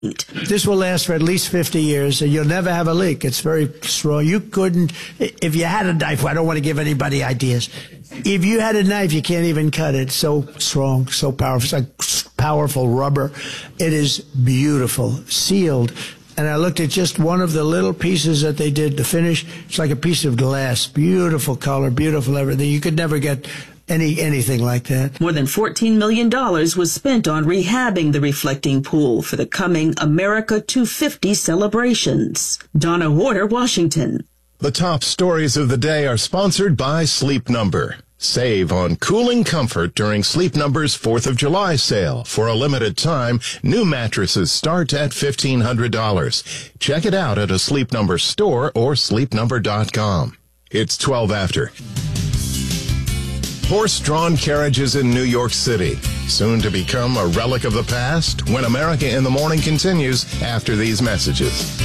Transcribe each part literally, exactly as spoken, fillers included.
This will last for at least fifty years, and you'll never have a leak. It's very strong. You couldn't, if you had a knife, I don't want to give anybody ideas. If you had a knife, you can't even cut it. So strong, so powerful. It's like powerful rubber. It is beautiful, sealed. And I looked at just one of the little pieces that they did to finish. It's like a piece of glass. Beautiful color, beautiful everything. You could never get any anything like that. More than fourteen million dollars was spent on rehabbing the reflecting pool for the coming America two fifty celebrations. Donna Warder, Washington. The top stories of the day are sponsored by Sleep Number. Save on cooling comfort during Sleep Number's fourth of July sale. For a limited time, new mattresses start at fifteen hundred dollars. Check it out at a Sleep Number store or sleep number dot com. It's twelve after. Horse-drawn carriages in New York City, soon to become a relic of the past when America in the Morning continues after these messages.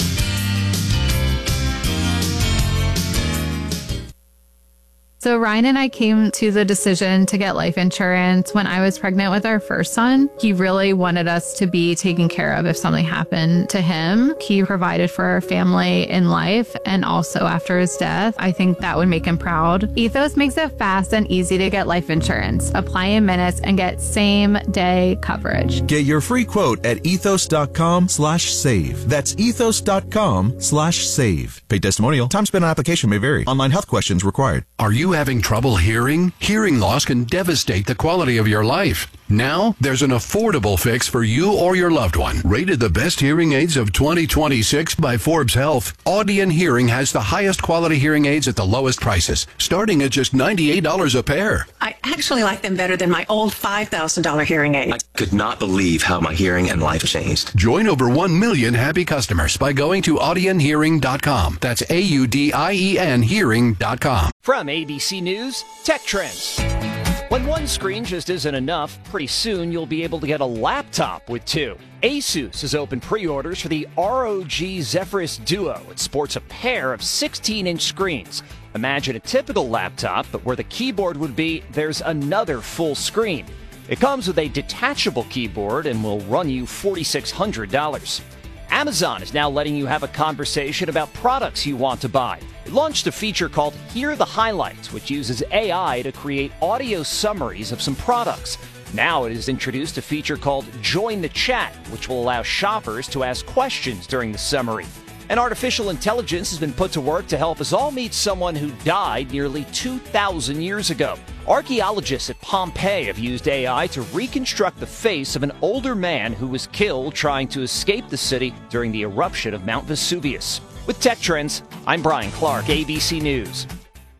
So Ryan and I came to the decision to get life insurance when I was pregnant with our first son. He really wanted us to be taken care of if something happened to him. He provided for our family in life and also after his death. I think that would make him proud. Ethos makes it fast and easy to get life insurance. Apply in minutes and get same day coverage. Get your free quote at ethos.com slash save. That's ethos.com slash save. Paid testimonial. Time spent on application may vary. Online health questions required. Are you having trouble hearing? Hearing loss can devastate the quality of your life. Now, there's an affordable fix for you or your loved one. Rated the best hearing aids of twenty twenty-six by Forbes Health, Audion Hearing has the highest quality hearing aids at the lowest prices, starting at just ninety-eight dollars a pair. I actually like them better than my old five thousand dollars hearing aid. I could not believe how my hearing and life changed. Join over one million happy customers by going to audion hearing dot com. That's A U D I E N hearing dot com. From A B C News, Tech Trends. When one screen just isn't enough, pretty soon you'll be able to get a laptop with two. Asus has opened pre-orders for the R O G Zephyrus Duo. It sports a pair of sixteen-inch screens. Imagine a typical laptop, but where the keyboard would be, there's another full screen. It comes with a detachable keyboard and will run you four thousand six hundred dollars. Amazon is now letting you have a conversation about products you want to buy. It launched a feature called Hear the Highlights, which uses A I to create audio summaries of some products. Now it has introduced a feature called Join the Chat, which will allow shoppers to ask questions during the summary. And artificial intelligence has been put to work to help us all meet someone who died nearly two thousand years ago. Archaeologists at Pompeii have used A I to reconstruct the face of an older man who was killed trying to escape the city during the eruption of Mount Vesuvius. With Tech Trends, I'm Brian Clark, A B C News.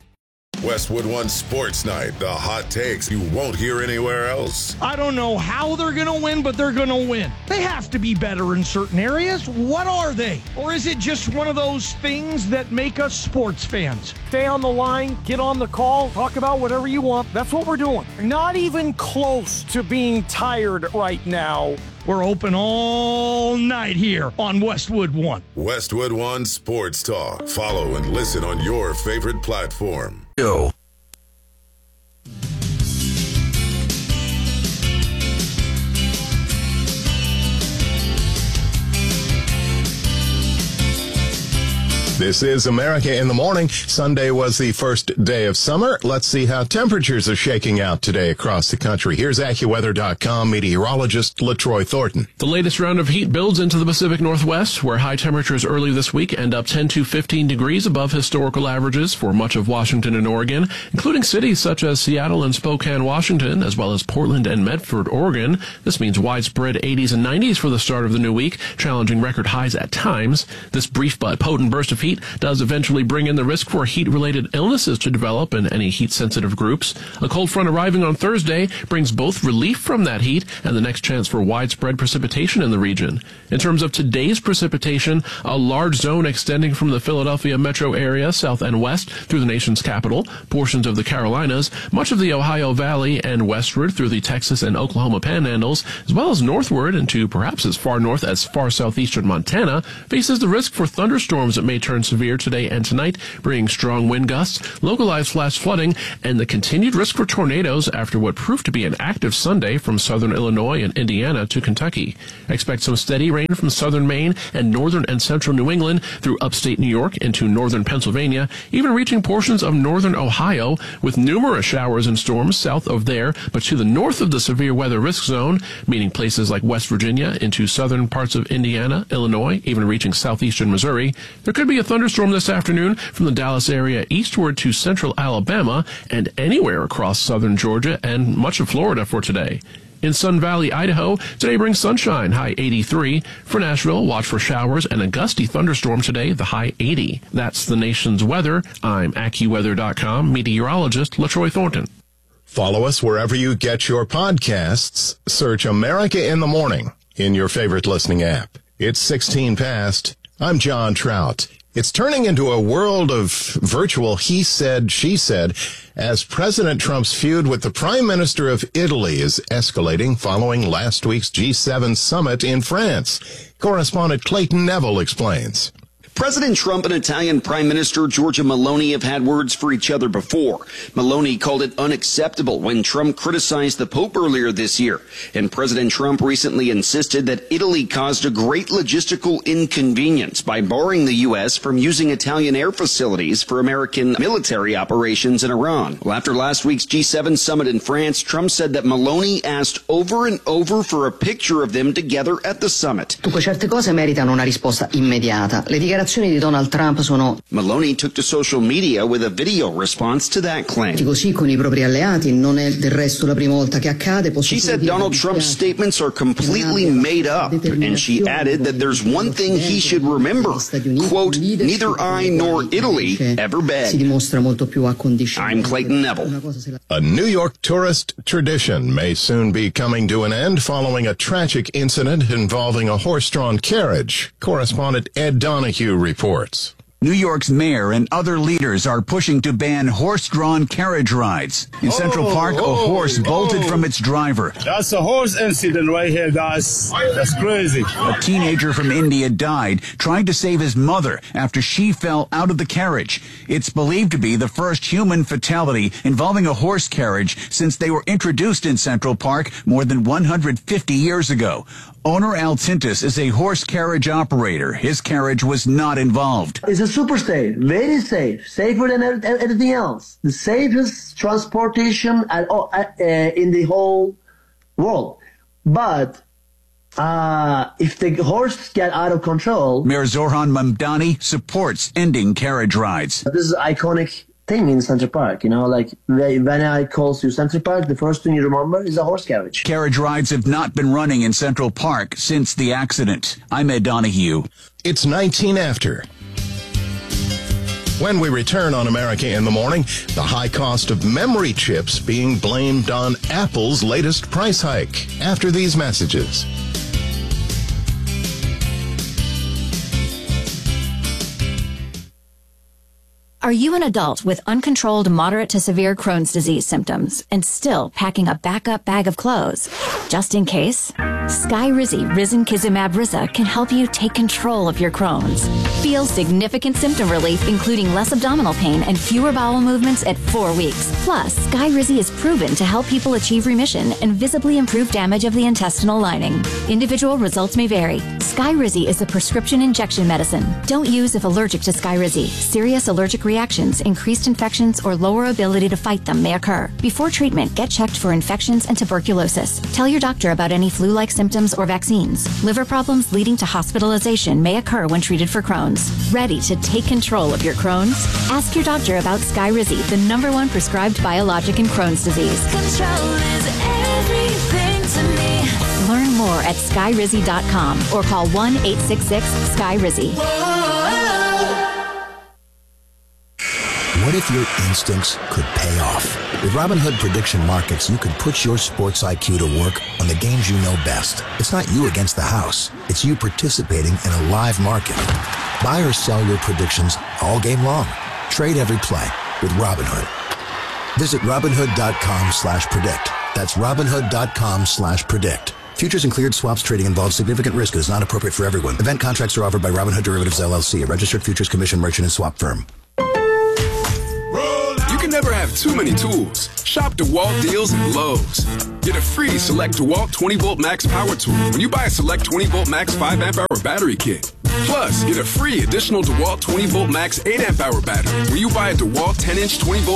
Westwood One Sports Night, the hot takes you won't hear anywhere else. I don't know how they're going to win, but they're going to win. They have to be better in certain areas. What are they? Or is it just one of those things that make us sports fans? Stay on the line, get on the call, talk about whatever you want. That's what we're doing. Not even close to being tired right now. We're open all night here on Westwood One. Westwood One Sports Talk. Follow and listen on your favorite platform. Yo. This is America in the Morning. Sunday was the first day of summer. Let's see how temperatures are shaking out today across the country. Here's AccuWeather dot com meteorologist LaTroy Thornton. The latest round of heat builds into the Pacific Northwest, where high temperatures early this week end up ten to fifteen degrees above historical averages for much of Washington and Oregon, including cities such as Seattle and Spokane, Washington, as well as Portland and Medford, Oregon. This means widespread eighties and nineties for the start of the new week, challenging record highs at times. This brief but potent burst of heat does eventually bring in the risk for heat-related illnesses to develop in any heat-sensitive groups. A cold front arriving on Thursday brings both relief from that heat and the next chance for widespread precipitation in the region. In terms of today's precipitation, a large zone extending from the Philadelphia metro area south and west through the nation's capital, portions of the Carolinas, much of the Ohio Valley, and westward through the Texas and Oklahoma panhandles, as well as northward into perhaps as far north as far southeastern Montana, faces the risk for thunderstorms that may turn turn severe today and tonight, bringing strong wind gusts, localized flash flooding, and the continued risk for tornadoes after what proved to be an active Sunday from southern Illinois and Indiana to Kentucky. Expect some steady rain from southern Maine and northern and central New England through upstate New York into northern Pennsylvania, even reaching portions of northern Ohio, with numerous showers and storms south of there, but to the north of the severe weather risk zone, meaning places like West Virginia into southern parts of Indiana, Illinois, even reaching southeastern Missouri. There could be a thunderstorm this afternoon from the Dallas area eastward to central Alabama and anywhere across southern Georgia and much of Florida for today. In Sun Valley, Idaho, today brings sunshine, high eighty-three. For Nashville, watch for showers and a gusty thunderstorm today, the high eighty. That's the nation's weather. I'm AccuWeather dot com meteorologist LaTroy Thornton. Follow us wherever you get your podcasts. Search America in the Morning in your favorite listening app. It's sixteen past. I'm John Trout. It's turning into a world of virtual he said, she said, as President Trump's feud with the Prime Minister of Italy is escalating following last week's G seven summit in France. Correspondent Clayton Neville explains. President Trump and Italian Prime Minister Giorgia Meloni have had words for each other before. Meloni called it unacceptable when Trump criticized the Pope earlier this year. And President Trump recently insisted that Italy caused a great logistical inconvenience by barring the U S from using Italian air facilities for American military operations in Iran. Well, after last week's G seven summit in France, Trump said that Meloni asked over and over for a picture of them together at the summit. Dunque, certe cose meritano una risposta immediata. Le dichiarazioni di Donald Trump sono... Meloni took to social media with a video response to that claim. Così con i propri alleati, non è del resto la prima volta che accade. She said Donald Trump's statements are completely made up, and she added that there's one thing he should remember. Quote, neither I nor Italy ever begged. Si dimostra molto più accondiscendente. I'm Clayton Neville. A New York tourist tradition may soon be coming to an end following a tragic incident involving a horse-drawn carriage. Correspondent Ed Donahue reports. New York's mayor and other leaders are pushing to ban horse-drawn carriage rides. In Central oh, Park, a oh, horse bolted oh. from its driver. That's a horse incident right here, guys. That's crazy. A teenager from India died trying to save his mother after she fell out of the carriage. It's believed to be the first human fatality involving a horse carriage since they were introduced in Central Park more than one hundred fifty years ago. Owner Al Tintus is a horse carriage operator. His carriage was not involved. It's a super safe, very safe, safer than everything else. The safest transportation at all, uh, in the whole world. But uh, if the horse get out of control... Mayor Zoran Mamdani supports ending carriage rides. This is iconic thing in Central Park, you know, like when I calls you Central Park, the first thing you remember is a horse carriage. Carriage rides have not been running in Central Park since the accident. I'm Ed Donahue. It's nineteen after. When we return on America in the Morning, the high cost of memory chips being blamed on Apple's latest price hike. After these messages. Are you an adult with uncontrolled moderate to severe Crohn's disease symptoms and still packing a backup bag of clothes? Just in case, Skyrizi Risankizumab Riza can help you take control of your Crohn's. Feel significant symptom relief, including less abdominal pain and fewer bowel movements at four weeks. Plus, Skyrizi is proven to help people achieve remission and visibly improve damage of the intestinal lining. Individual results may vary. Skyrizi is a prescription injection medicine. Don't use if allergic to Skyrizi. Serious allergic reactions, increased infections, or lower ability to fight them may occur. Before treatment, get checked for infections and tuberculosis. Tell your doctor about any flu-like symptoms or vaccines. Liver problems leading to hospitalization may occur when treated for Crohn's. Ready to take control of your Crohn's? Ask your doctor about Skyrizi, the number one prescribed biologic in Crohn's disease. Control is everything to me. Learn more at Skyrizi dot com or call one eight six six Skyrizi. What if your instincts could pay off? With Robinhood Prediction Markets, you could put your sports I Q to work on the games you know best. It's not you against the house. It's you participating in a live market. Buy or sell your predictions all game long. Trade every play with Robinhood. Visit Robinhood dot com slash predict. That's Robinhood dot com slash predict. Futures and cleared swaps trading involves significant risk and is not appropriate for everyone. Event contracts are offered by Robinhood Derivatives, L L C, a registered futures commission merchant and swap firm. You can never have too many tools. Shop DeWalt deals at Lowe's. Get a free Select DeWalt twenty volt Max power tool when you buy a Select twenty volt Max five amp hour battery kit. Plus, get a free additional DeWalt twenty volt Max eight amp hour battery when you buy a DeWalt ten inch twenty volt